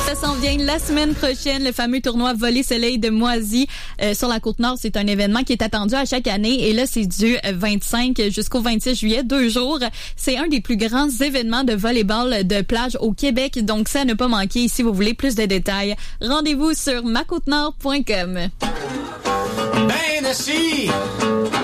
Ça s'en vient la semaine prochaine, le fameux tournoi Volley Soleil de Moisy sur la Côte-Nord. C'est un événement qui est attendu à chaque année et là, c'est du 25 jusqu'au 26 juillet, 2 jours. C'est un des plus grands événements de volleyball de plage au Québec, donc ça à ne pas manquer. Si vous voulez plus de détails, rendez-vous sur macôtenord.com. Ben assis!